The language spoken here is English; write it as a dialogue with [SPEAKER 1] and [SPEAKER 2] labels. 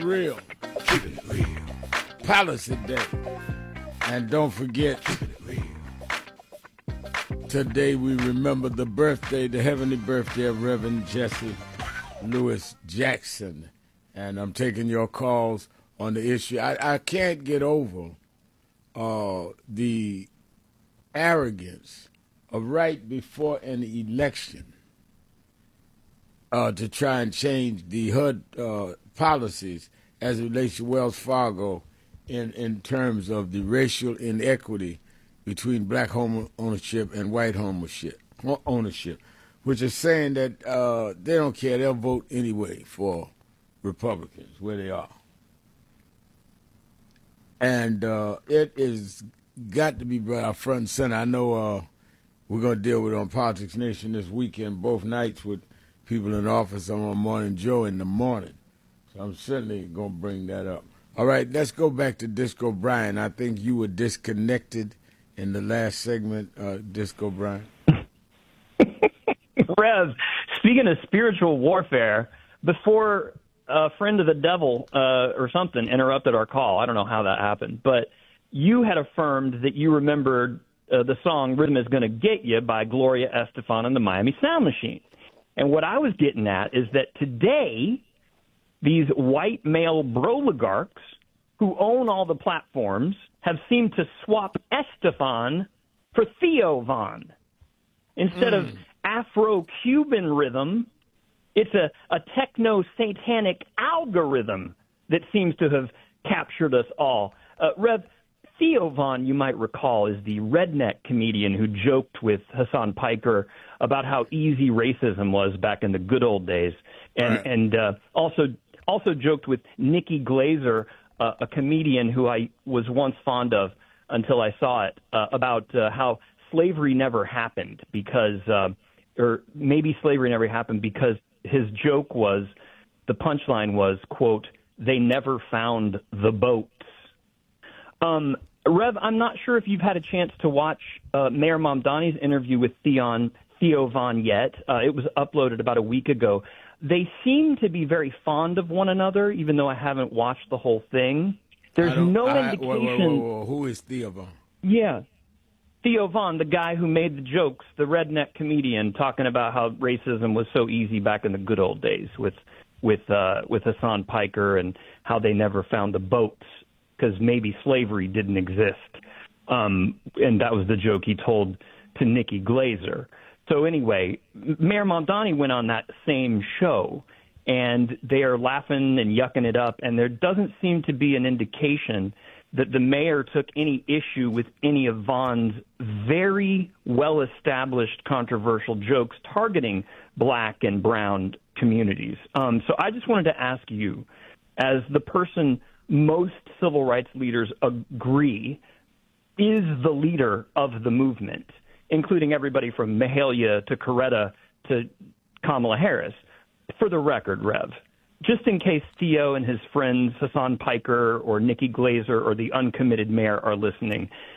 [SPEAKER 1] real. Keep it real. Policy Day. And don't forget, today we remember the birthday, the heavenly birthday of Reverend Jesse Lewis Jackson. And I'm taking your calls on the issue. I can't get over the arrogance of right before an election to try and change the HUD policies as it relates to Wells Fargo in terms of the racial inequity between black home ownership and white ownership, which is saying that they don't care. They'll vote anyway for Republicans where they are. And it is got to be brought out front and center. I know we're going to deal with it on Politics Nation this weekend, both nights with people in office. I'm on Morning Joe in the morning. So I'm certainly going to bring that up. All right, let's go back to Disco Brian. I think you were disconnected in the last segment, Disco Brian.
[SPEAKER 2] Rev, speaking of spiritual warfare, before a friend of the devil or something interrupted our call, I don't know how that happened, but you had affirmed that you remembered the song Rhythm Is Gonna Get You by Gloria Estefan and the Miami Sound Machine. And what I was getting at is that today, these white male broligarchs who own all the platforms have seemed to swap Estefan for Theo Von. Instead of Afro-Cuban rhythm, it's a techno-satanic algorithm that seems to have captured us all. Rev, Theo Von, you might recall, is the redneck comedian who joked with Hassan Piker about how easy racism was back in the good old days, and also joked with Nikki Glazer, a comedian who I was once fond of until I saw it, about how slavery never happened because, or maybe slavery never happened because his joke was, the punchline was, quote, they never found the boats. Rev, I'm not sure if you've had a chance to watch Mayor Mamdani's interview with Theo Von yet. It was uploaded about a week ago. They seem to be very fond of one another, even though I haven't watched the whole thing. There's no indication.
[SPEAKER 1] Whoa. Who is Theo Von?
[SPEAKER 2] Yeah. Theo Von, the guy who made the jokes, the redneck comedian, talking about how racism was so easy back in the good old days with Hassan Piker and how they never found the boats because maybe slavery didn't exist. And that was the joke he told to Nikki Glazer. So anyway, Mayor Mamdani went on that same show, and they are laughing and yucking it up, and there doesn't seem to be an indication that the mayor took any issue with any of Von's very well-established controversial jokes targeting black and brown communities. So I just wanted to ask you, as the person most civil rights leaders agree is the leader of the movement, including everybody from Mahalia to Coretta to Kamala Harris, for the record, Rev, just in case Theo and his friends Hassan Piker or Nikki Glazer or the uncommitted mayor are listening,